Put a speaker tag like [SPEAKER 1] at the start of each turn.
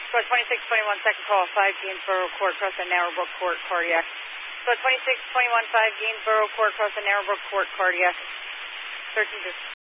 [SPEAKER 1] Squad 2621, second call, 5 Gainsborough Court, cross the Narrowbrook Court, cardiac. Squad 2621, 5 Gainsborough Court, cross the Narrowbrook Court, cardiac. 13